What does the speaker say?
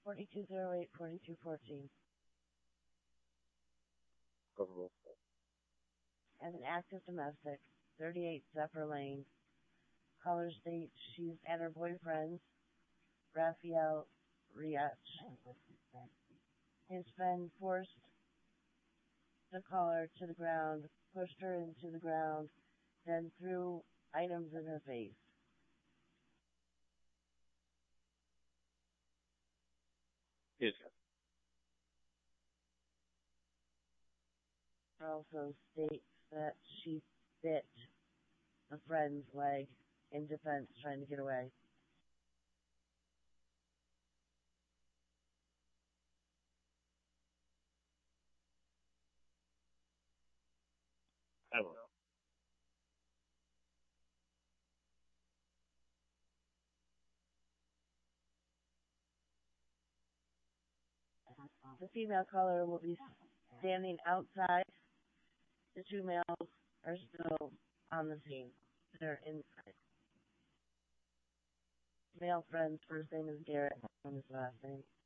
4208, 4214. Coverable. As an active domestic, 38 Zephyr Lane. Caller states she's at her boyfriend's, Raphael Riach. His friend forced the caller to the ground, pushed her into the ground, then threw items in her face. Yes. Also states that she bit a friend's leg in defense, trying to get away. I will. The female caller will be standing outside. The two males are still on the scene. They're inside. Male friend's first name is Garrett, and his last name